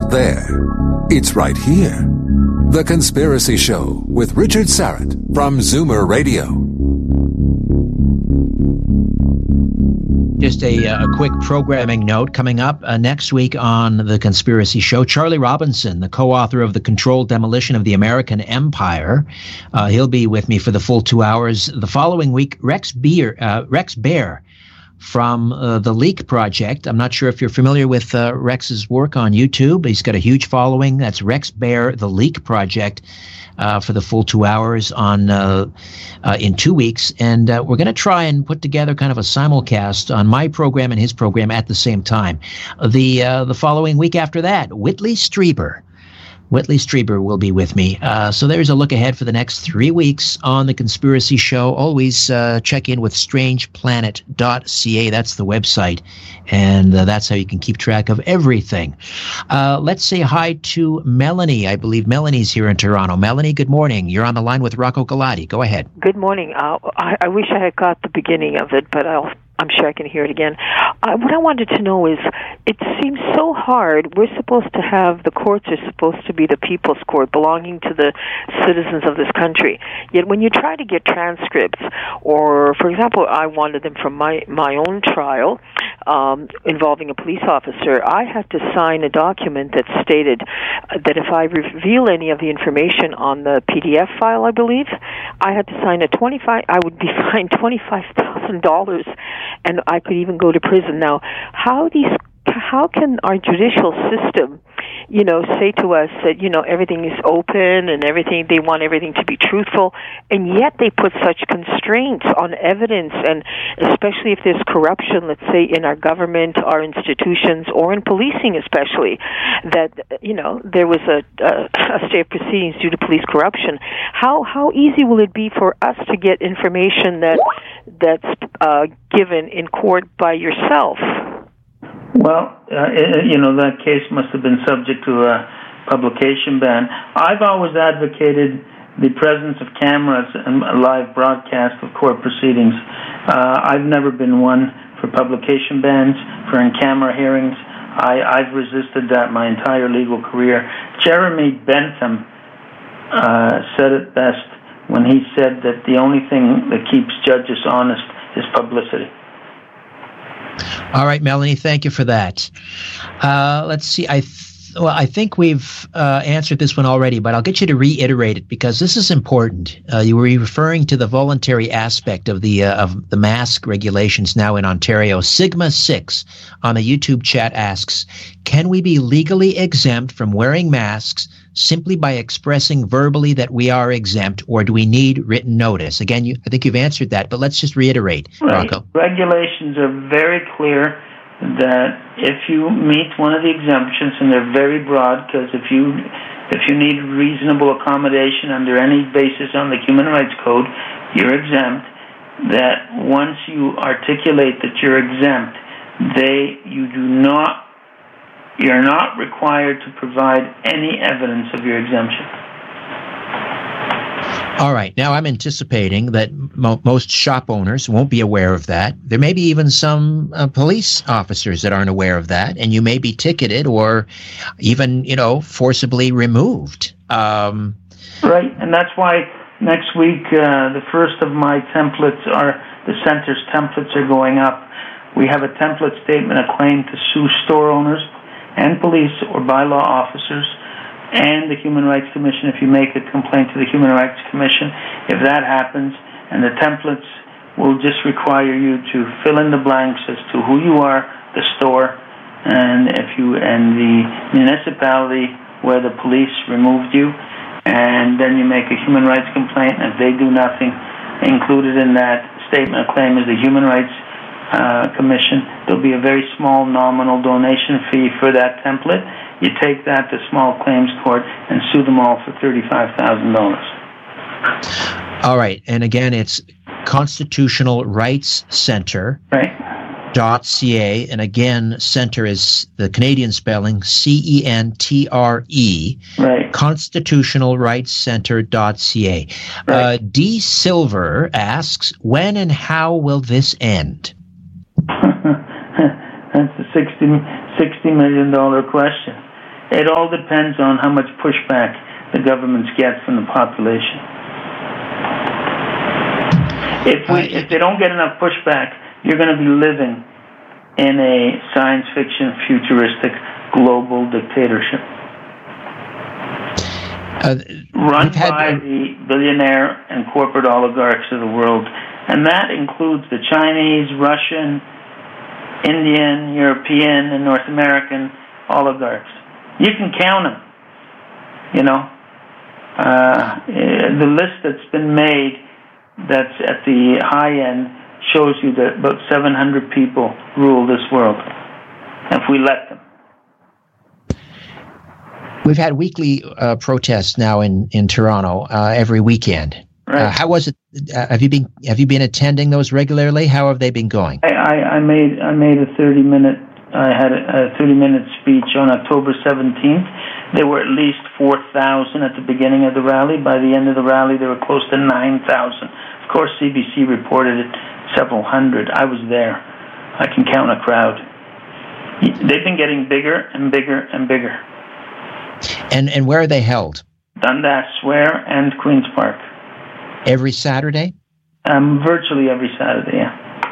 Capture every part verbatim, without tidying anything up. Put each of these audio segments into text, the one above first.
isn't there. It's right here. The Conspiracy Show with Richard Syrett from Zoomer Radio. Just a, a quick programming note coming up uh, next week on The Conspiracy Show. Charlie Robinson, the co-author of The Controlled Demolition of the American Empire. Uh, he'll be with me for the full two hours. The following week, Rex Beer, uh, Rex Bear from uh, the Leak Project. I'm not sure if you're familiar with uh, Rex's work on YouTube. He's got a huge following. That's Rex Bear, the Leak Project. Uh, for the full two hours on uh, uh, in two weeks. And uh, we're going to try and put together kind of a simulcast on my program and his program at the same time. The uh, the following week after that, Whitley Strieber. Whitley Strieber will be with me. Uh, so there's a look ahead for the next three weeks on The Conspiracy Show. Always uh, check in with strange planet dot c a. That's the website. And uh, that's how you can keep track of everything. Uh, let's say hi to Melanie. I believe Melanie's here in Toronto. Melanie, good morning. You're on the line with Rocco Galati. Go ahead. Good morning. Uh, I, I wish I had got the beginning of it, but I'll I'm sure I can hear it again. Uh, what I wanted to know is, it seems so hard. We're supposed to have, the courts are supposed to be the people's court, belonging to the citizens of this country. Yet when you try to get transcripts, or, for example, I wanted them from my, my own trial um, involving a police officer, I had to sign a document that stated that if I reveal any of the information on the P D F file, I believe, I had to sign a twenty-five, I would be fined twenty-five thousand dollars. And I could even go to prison. Now, how these, how can our judicial system, you know, say to us that, you know, everything is open and everything, they want everything to be truthful, and yet they put such constraints on evidence, and especially if there's corruption, let's say in our government, our institutions, or in policing especially, that, you know, there was a, a, a stay of proceedings due to police corruption. How how easy will it be for us to get information that that's uh, given in court by yourself? Well, uh, you know, that case must have been subject to a publication ban. I've always advocated the presence of cameras and a live broadcast of court proceedings. Uh, I've never been one for publication bans, for in-camera hearings. I, I've resisted that my entire legal career. Jeremy Bentham uh, said it best when he said that the only thing that keeps judges honest is publicity. All right, Melanie, thank you for that. Uh, let's see. I th- well, I think we've uh, answered this one already, but I'll get you to reiterate it because this is important. Uh, you were referring to the voluntary aspect of the uh, of the mask regulations now in Ontario. Sigma six on the YouTube chat asks, can we be legally exempt from wearing masks simply by expressing verbally that we are exempt, or do we need written notice? Again, you, I think you've answered that, but let's just reiterate, right. Rocco. Regulations are very clear that if you meet one of the exemptions, and they're very broad, because if you if you need reasonable accommodation under any basis on the Human Rights Code, you're exempt. That once you articulate that you're exempt, they you do not you're not required to provide any evidence of your exemption. All right. Now, I'm anticipating that mo- most shop owners won't be aware of that. There may be even some uh, police officers that aren't aware of that, and you may be ticketed or even, you know, forcibly removed. Um, right. And that's why next week, uh, the first of my templates are, the center's templates are going up. We have a template statement of claim to sue store owners and police or bylaw officers and the Human Rights Commission if you make a complaint to the Human Rights Commission. If that happens, and the templates will just require you to fill in the blanks as to who you are, the store, and if you and the municipality where the police removed you, and then you make a human rights complaint, and if they do nothing, included in that statement of claim is the Human Rights uh, Commission. There'll be a very small nominal donation fee for that template. You take that to small claims court and sue them all for thirty-five thousand dollars. All right. And again, it's Constitutional Rights Center. Right. Dot .ca. And again, center is the Canadian spelling, C E N T R E. Right. Constitutional Rights Center dot C A. Right. Uh, D. Silver asks, when and how will this end? That's a sixty, sixty million dollars question. It all depends on how much pushback the governments get from the population. If we, if they don't get enough pushback, you're going to be living in a science fiction, futuristic, global dictatorship. Uh, Run had, by the billionaire and corporate oligarchs of the world. And that includes the Chinese, Russian, Indian, European, and North American oligarchs. You can count them. You know, uh, the list that's been made that's at the high end shows you that about seven hundred people rule this world, if we let them. We've had weekly uh, protests now in in Toronto uh, every weekend. Right. Uh, how was it? Uh, have you been Have you been attending those regularly? How have they been going? I, I, I made I made a thirty minute I had a thirty minute speech on October seventeenth. There were at least four thousand at the beginning of the rally. By the end of the rally, there were close to nine thousand. Of course, C B C reported it several hundred. I was there. I can count a crowd. They've been getting bigger and bigger and bigger. And and where are they held? Dundas Square and Queen's Park. Every Saturday? Um, virtually every Saturday, yeah.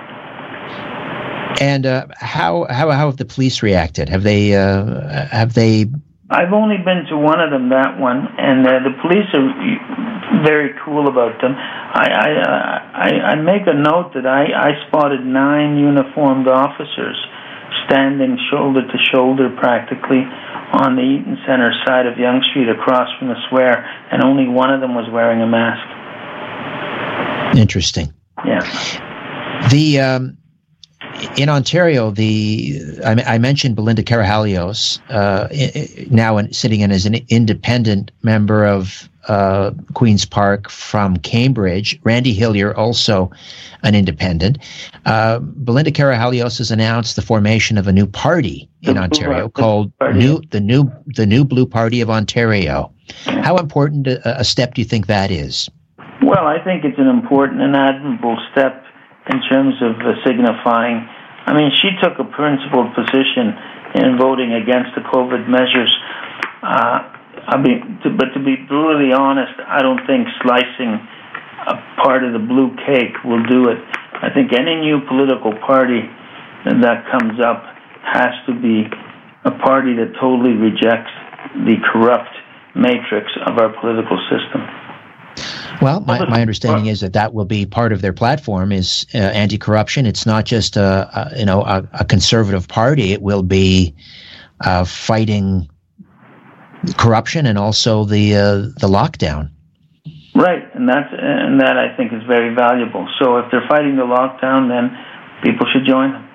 And uh, how how how have the police reacted? Have they uh, have they? I've only been to one of them, that one, and uh, the police are very cool about them. I I, uh, I, I make a note that I, I spotted nine uniformed officers standing shoulder to shoulder practically on the Eaton Centre side of Yonge Street across from the square, and only one of them was wearing a mask. Interesting. Yeah. The um, in Ontario, the I, I mentioned Belinda Karahalios, uh, now in, sitting in as an independent member of uh, Queen's Park from Cambridge. Randy Hillier, also an independent. Uh, Belinda Karahalios has announced the formation of a new party in Ontario called New the New the New Blue Party of Ontario. How important a, a step do you think that is? Well, I think it's an important and admirable step in terms of uh, signifying. I mean, she took a principled position in voting against the COVID measures. Uh, I mean, to, but to be brutally honest, I don't think slicing a part of the blue cake will do it. I think any new political party that comes up has to be a party that totally rejects the corrupt matrix of our political system. Well, my, my understanding is that that will be part of their platform is uh, anti-corruption. It's not just a, a you know a, a conservative party. It will be uh, fighting corruption and also the uh, the lockdown. Right, and that's and that I think is very valuable. So if they're fighting the lockdown, then people should join them.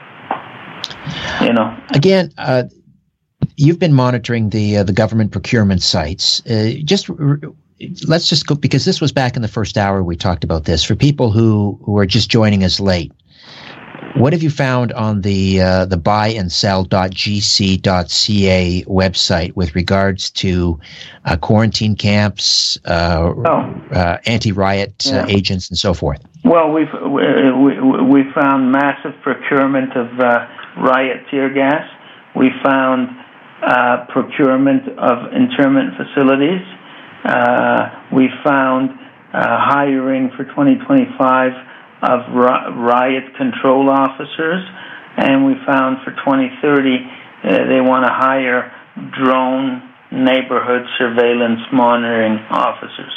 You know. Again, uh, you've been monitoring the uh, the government procurement sites. Uh, just. R- Let's just go, because this was back in the first hour we talked about this. For people who, who are just joining us late, what have you found on the uh, the buy and sell dot g c dot c a website with regards to uh, quarantine camps, uh, oh. uh, anti-riot yeah. uh, agents, and so forth? Well, we've we, we, we found massive procurement of uh, riot tear gas. We found uh, procurement of internment facilities. Uh, we found uh, hiring for twenty twenty-five of ri- riot control officers, and we found for twenty thirty uh, they want to hire drone neighborhood surveillance monitoring officers.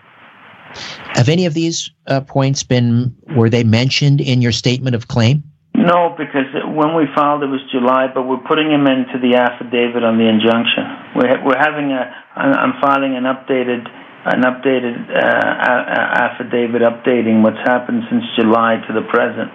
Have any of these uh, points been, were they mentioned in your statement of claim? No, because when we filed it was July, but we're putting them into the affidavit on the injunction. We're we're having a I'm filing an updated an updated uh, affidavit updating what's happened since July to the present.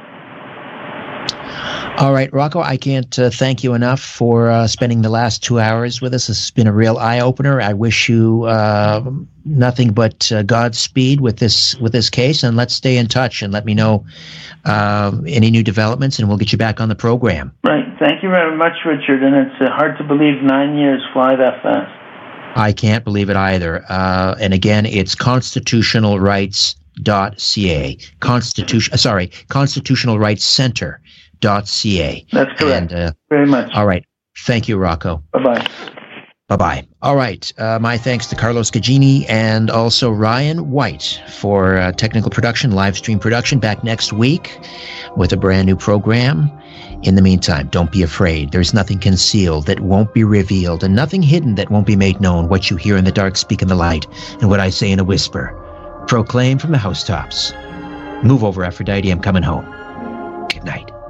All right, Rocco, I can't uh, thank you enough for uh, spending the last two hours with us. This has been a real eye-opener. I wish you uh, nothing but uh, Godspeed with this with this case, and let's stay in touch and let me know uh, any new developments, and we'll get you back on the program. Right. Thank you very much, Richard, and it's uh, hard to believe nine years fly that fast. I can't believe it either. Uh, and again, it's constitutional rights dot c a. Constitution, sorry, Constitutional Rights Center. Dot ca. That's correct. And, uh, very much. All right. Thank you, Rocco. Bye-bye. Bye-bye. All right. Uh, my thanks to Carlos Gagini and also Ryan White for uh, technical production, live stream production. Back next week with a brand new program. In the meantime, don't be afraid. There's nothing concealed that won't be revealed, and nothing hidden that won't be made known. What you hear in the dark, speak in the light, and what I say in a whisper, proclaim from the housetops. Move over, Aphrodite. I'm coming home. Good night.